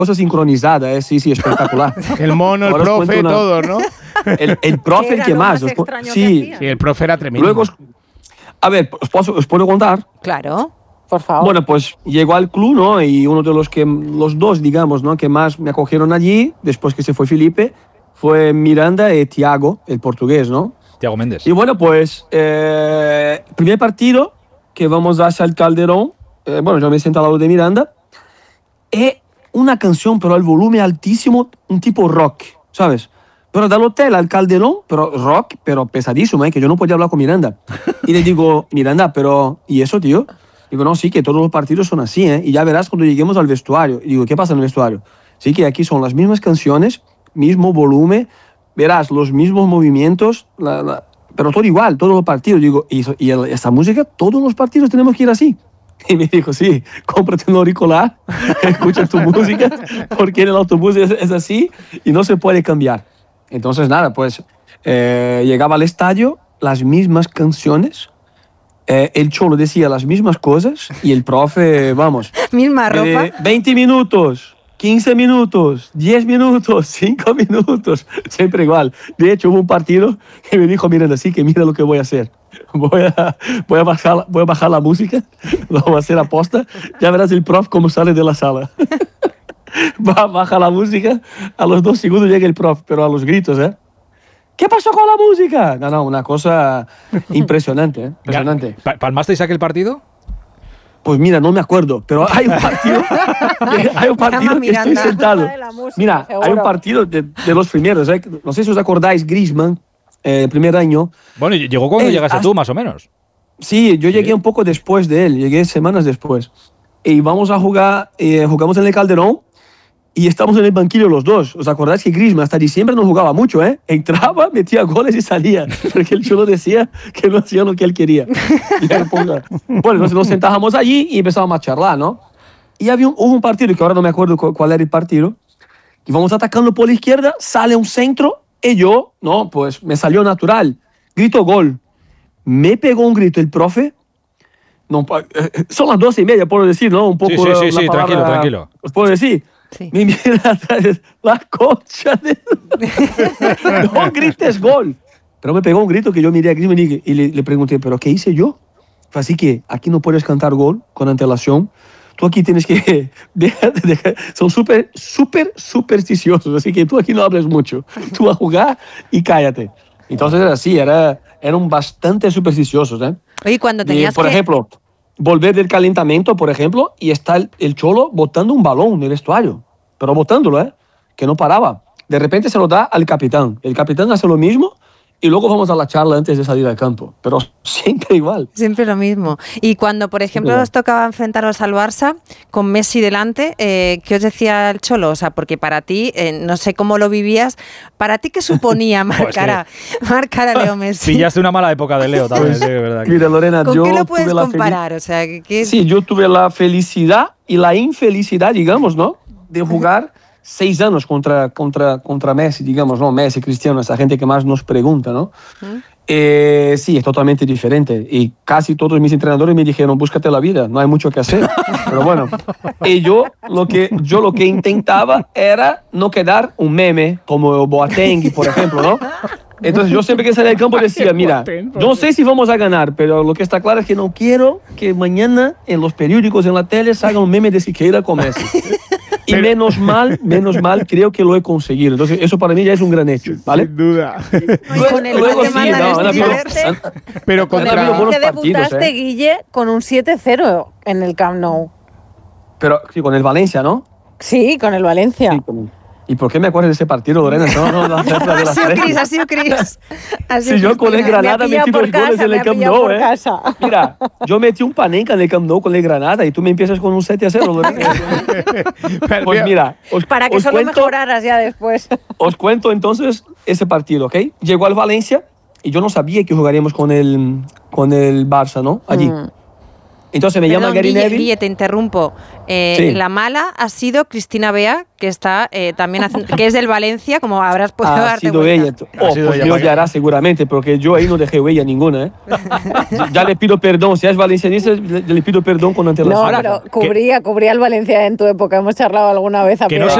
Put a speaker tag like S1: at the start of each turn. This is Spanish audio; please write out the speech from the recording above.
S1: cosa sincronizada, sí, espectacular.
S2: El mono, el profe, todo, ¿no?
S1: El profe, el que más.
S2: Sí, el profe era tremendo.
S1: Luego, a ver, ¿os puedo contar?
S3: Claro, por favor.
S1: Bueno, pues llegó al club, ¿no? Y uno de los dos, digamos, ¿no? Que más me acogieron allí, después que se fue Felipe, fue Miranda y Thiago, el portugués, ¿no?
S4: Thiago Méndez.
S1: Y bueno, pues, primer partido que vamos hacia el Calderón, bueno, yo me siento al lado de Miranda, es una canción, pero al volumen altísimo, un tipo rock, ¿sabes? Pero del hotel al Calderón, pero rock, pero pesadísimo, que yo no podía hablar con Miranda. Y le digo, Miranda, pero, ¿y eso, tío? Digo, no, sí, que todos los partidos son así, y ya verás cuando lleguemos al vestuario. Y digo, ¿qué pasa en el vestuario? Sí, que aquí son las mismas canciones, mismo volumen, verás los mismos movimientos, pero todo igual, todos los partidos. Digo, ¿y esta música, todos los partidos tenemos que ir así? Y me dijo, sí, cómprate un auricular, escucha tu música, porque en el autobús es así y no se puede cambiar. Entonces, nada, pues llegaba al estadio, las mismas canciones, el Cholo decía las mismas cosas y el profe, vamos.
S3: Misma ropa.
S1: 20 minutos, 15 minutos, 10 minutos, 5 minutos, siempre igual. De hecho, hubo un partido que me dijo, miren, así que mira lo que voy a hacer. Voy a bajar la música, lo voy a hacer aposta, ya verás el prof cómo sale de la sala. Baja la música, a los 2 segundos llega el prof, pero a los gritos, ¿Qué pasó con la música? No, una cosa impresionante, impresionante.
S4: ¿Palmasteis aquel partido?
S1: Pues mira, no me acuerdo, pero hay un partido, que estoy sentado. Mira, hay un partido de los primeros, no sé si os acordáis, Griezmann, el primer año.
S4: Bueno, llegó cuando llegaste tú, más o menos.
S1: Sí, yo llegué un poco después de él, llegué semanas después. Y vamos a jugar, jugamos en el Calderón y estamos en el banquillo los dos. ¿Os acordáis que Griezmann hasta diciembre no jugaba mucho, Entraba, metía goles y salía, porque el Cholo decía que no hacía lo que él quería. Bueno, entonces nos sentábamos allí y empezábamos a charlar, ¿no? Y hubo un partido, que ahora no me acuerdo cuál era el partido, que vamos atacando por la izquierda, sale un centro y yo, no, pues me salió natural. Grito gol. Me pegó un grito el profe. No, son las 12:30, puedo decir, ¿no? Un poco.
S4: Sí, tranquilo.
S1: ¿Os puedo decir? Sí. Me mira atrás, la concha de... No grites gol. Pero me pegó un grito que yo miré a Griezmann y le pregunté, ¿pero qué hice yo? Así que aquí no puedes cantar gol con antelación. Tú aquí tienes que... Son súper supersticiosos, así que tú aquí no hables mucho. Tú a jugar y cállate. Entonces era así, eran bastante supersticiosos,
S3: Oye, cuando tenías
S1: por ejemplo, volver del calentamiento, por ejemplo, y está el Cholo botando un balón en el vestuario, pero botándolo, que no paraba. De repente se lo da al capitán. El capitán hace lo mismo y luego vamos a la charla antes de salir al campo. Pero siempre igual.
S3: Siempre lo mismo. Y cuando, por ejemplo, os tocaba enfrentaros al Barça con Messi delante, ¿qué os decía el Cholo? O sea, porque para ti, no sé cómo lo vivías, ¿para ti qué suponía marcar a Leo Messi?
S4: Pillaste una mala época de Leo también, sí, es verdad.
S1: Mira, Lorena,
S3: ¿con qué lo puedes comparar? O sea,
S1: sí, yo tuve la felicidad y la infelicidad, digamos, ¿no? De jugar 6 años contra Messi, digamos, ¿no? Messi, Cristiano, esa gente que más nos pregunta, ¿no? Sí, es totalmente diferente. Y casi todos mis entrenadores me dijeron, búscate la vida, no hay mucho que hacer. Pero bueno, y yo lo que intentaba era no quedar un meme como Boateng, por ejemplo, ¿no? Entonces yo siempre que salía del campo decía, mira, no sé si vamos a ganar, pero lo que está claro es que no quiero que mañana en los periódicos, en la tele, se haga un meme de Siqueira con Messi. Y menos mal, creo que lo he conseguido. Entonces, eso para mí ya es un gran hecho, ¿vale?
S2: Sin duda.
S3: Con el luego sí,
S2: pero contra...
S5: Que debutaste, Guille, con un 7-0 en el Camp Nou.
S1: Pero sí, con el Valencia, ¿no?
S5: Sí, con el Valencia.
S1: Sí, ¿y por qué me acuerdo de ese partido, Lorena?
S3: Ha sido Cris.
S1: Si yo con el Granada metí 2 goles en el Camp Nou, Mira, yo metí un Panenka en el Camp Nou con el Granada y tú me empiezas con un 7-0, Lorena. Pues mira,
S5: para que solo mejoraras ya después.
S1: Os cuento entonces ese partido, ¿ok? Llegó al Valencia y yo no sabía que jugaríamos con el Barça, ¿no? Allí. Entonces me llama Gary Neville.
S3: Guille, te interrumpo. La mala ha sido Cristina Bea, que está también que es del Valencia, como habrás podido darte cuenta.
S1: Yo ya hará seguramente, porque yo ahí no dejé huella ninguna. Ya le pido perdón, si es valencianista, le pido perdón con antelación.
S5: No, pero cubría el Valencia en tu época, hemos charlado alguna vez a